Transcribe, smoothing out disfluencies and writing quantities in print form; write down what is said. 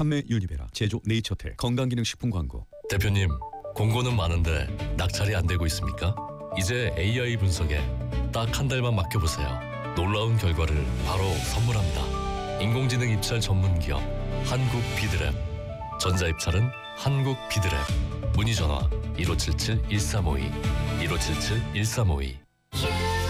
판매 유니베라, 제조 네이처텍, 건강기능식품 광고. 대표님, 공고는 많은데 낙찰이 안 되고 있습니까? 이제 AI 분석에 딱 한 달만 맡겨보세요. 놀라운 결과를 바로 선물합니다. 인공지능 입찰 전문 기업 한국비드랩. 전자입찰은 한국비드랩. 문의 전화 1577-1352 1577-1352.